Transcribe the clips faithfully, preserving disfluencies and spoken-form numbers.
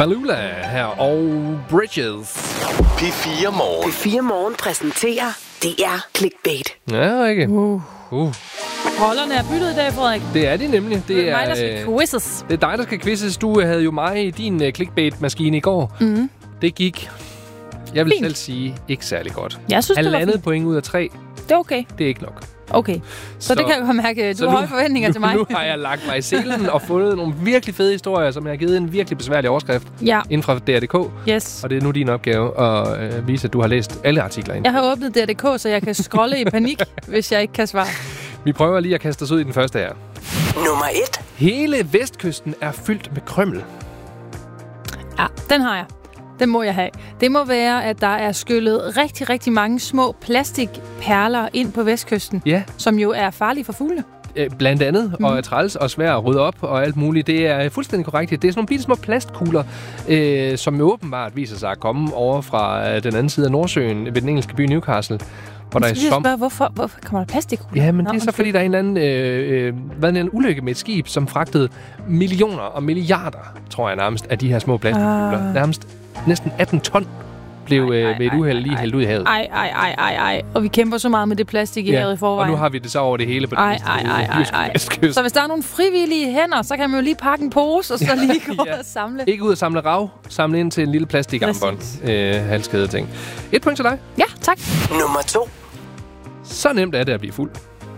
Falula her og Bridges. P fire Morgen. P fire Morgen præsenterer D R Clickbait. Ja, ikke? Uh. Uh. Rollerne er byttet i dag, Frederik. Det er de nemlig. Det Det er mig, der øh, skal quizzes. Det er dig, der skal quizzes. Du havde jo mig i din uh, clickbait-maskine i går. Mm. Det gik, jeg vil Fint. selv sige, ikke særlig godt. Jeg synes, det var Halvandet fint. point ud af tre, Det er okay. det er ikke nok. Okay. Så, så det kan jeg godt mærke. Du har høje forventninger nu, til mig. Nu har jeg lagt mig i selen og fundet nogle virkelig fede historier, som jeg har givet en virkelig besværlig overskrift Ja. inden fra D R punktum D K. Yes. Og det er nu din opgave at øh, vise, at du har læst alle artikler ind. Jeg har åbnet D R punktum D K, så jeg kan scrolle i panik, hvis jeg ikke kan svare. Vi prøver lige at kaste os ud i den første her. Nummer et. Hele vestkysten er fyldt med krymmel. Ja, den har jeg. Den må jeg have. Det må være, at der er skyllet rigtig, rigtig mange små plastikperler ind på vestkysten, Ja, som jo er farlige for fuglene. øh, blandt andet, mm. og er træls og svær at rydde op og alt muligt. Det er fuldstændig korrekt. Det er sådan nogle bitte små plastkugler, øh, som jo åbenbart viser sig at komme over fra øh, den anden side af Nordsøen ved den engelske by Newcastle. Hvor der Så er vil jeg som... spørge, hvorfor, hvorfor kommer der plastikkugler? Ja, men Nå, det er så undskyld. fordi, der er en eller anden, øh, øh, hvad er det, en ulykke med et skib, som fragtede millioner og milliarder, tror jeg nærmest, af de her små plastikkugler. Ah. Nærmest næsten atten ton blev Ej, ej, øh, ved et ej, uheld ej, lige ej. hældt ud i havet. Ej, ej, ej, ej, ej. Og vi kæmper så meget med det plastik i havet i og forvejen. nu har vi det så over det hele på den Ej, ej, ej, ej, ej. vestkyst. Så hvis der er nogle frivillige hænder, så kan man jo lige pakke en pose, og så lige gå Ja. og samle. Ikke ud at samle rav, samle ind til en lille plastikarmbånd. Øh, halskæde ting. Et point til dig. Ja, tak. Nummer to. Så nemt er det at blive fuld.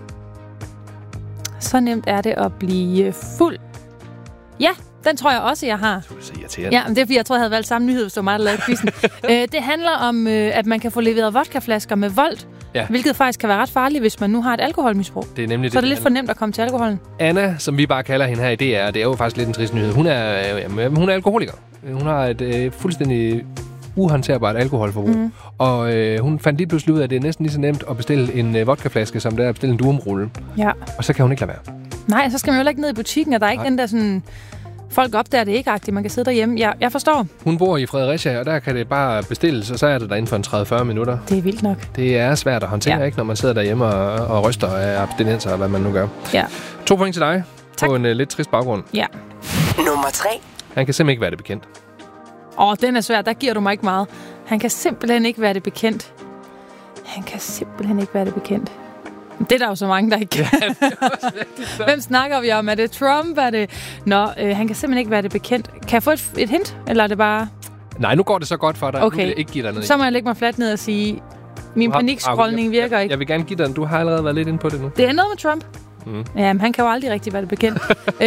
Så nemt er det at blive fuld. Ja, den tror jeg også, jeg har. Du er så irriterende. Ja, men det er fordi, jeg tror, jeg havde valgt samme nyhed, hvis det var mig, der lavede quizzen. øh, det handler om, øh, at man kan få leveret vodkaflasker med Volt, Ja. hvilket faktisk kan være ret farligt, hvis man nu har et alkoholmisbrug. Det er nemlig Så er det det, lidt for nemt at komme til alkoholen. Anna, som vi bare kalder hende her i D R, det er jo faktisk lidt en trist nyhed. Hun er, øh, jamen, hun er alkoholiker. Hun har et øh, fuldstændig uhåndterbart alkoholforbrug. Mm. Og øh, hun fandt lige pludselig ud af, at det er næsten lige så nemt at bestille en øh, vodkaflaske, som det er at bestille en durumrulle. Ja. Og så kan hun ikke lade være. Nej, så skal man jo heller ikke ned i butikken, og der er ikke Nej. den der sådan... Folk opdager det ikke agtigt. Man kan sidde derhjemme. Jeg, jeg forstår. Hun bor i Fredericia, og der kan det bare bestilles, og så er det der inden for en tredive til fyrre minutter. Det er vildt nok. Det er svært at håndtere, Ja. ikke, når man sidder derhjemme og, og ryster af abstinenser, og hvad man nu gør. Ja. To point til dig Tak. på en uh, lidt trist baggrund. Ja. Nummer tre. Han kan simpelthen ikke være det bekendt. Åh, den er svær. Der giver du mig ikke meget. Han kan simpelthen ikke være det bekendt. Han kan simpelthen ikke være det bekendt. Det er der jo så mange, der ikke kan. Hvem snakker vi om? Er det Trump? Er det... Nå, øh, han kan simpelthen ikke være det bekendt. Kan jeg få et, et hint? Eller er det bare... Nej, nu går det så godt for dig. Nu Okay. vil jeg ikke give dig noget. Så må jeg lægge mig flat ned og sige, min Du har- panikscrollning jeg, virker jeg, ikke. Jeg vil gerne give dig den. Du har allerede været lidt inde på det nu. Det er noget med Trump. Mm. Jamen, han kan jo aldrig rigtig være det bekendt. øh,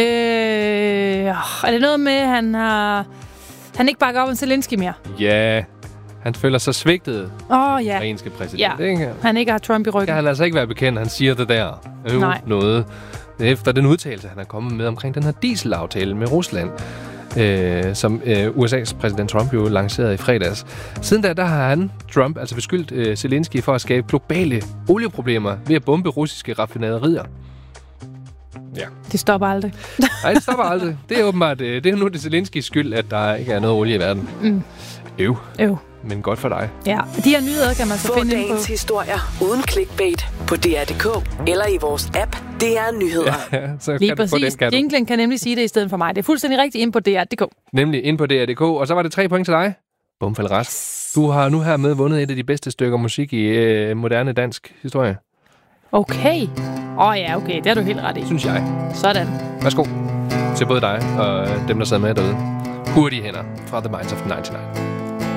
er det noget med, at han har... Han ikke bakker op om Zelensky mere? Ja, han føler sig svigtet Åh, oh, ja. af engelske præsident. Ja. Ikke? Han ikke har Trump i Kan ryggen. han altså ikke være bekendt, han siger det der. Øh, Nej. Noget. Efter den udtalelse, han er kommet med omkring den her dieselaftale med Rusland, øh, som øh, U S A's præsident Trump jo lancerede i fredags. Siden da, der har han, Trump, altså beskyldt øh, Zelensky for at skabe globale olieproblemer ved at bombe russiske raffinaderier. Ja. Det stopper aldrig. Nej, det stopper aldrig. Det er åbenbart, øh, det er nu det Zelenskys skyld, at der ikke er noget olie i verden. Mm. Øv, Øv. men godt for dig. Ja, de her nyheder kan man så Få finde inde på. dagens historier uden clickbait på D R punktum D K eller i vores app D R Nyheder. Ja, så Lige kan du få den, præcis. kan du. Jinglen kan nemlig sige det i stedet for mig. Det er fuldstændig rigtigt inde på D R punktum D K. Nemlig ind på D R punktum D K, og så var det tre point til dig. Bum, fald rest. Du har nu hermed vundet et af de bedste stykker musik i øh, moderne dansk historie. Okay. Åh oh, ja, okay. Det har du helt ret i. Synes jeg. Sådan. Værsgo til både dig og dem, der sidder med derude. Hurtige hænder fra The Minds of nioghalvfems.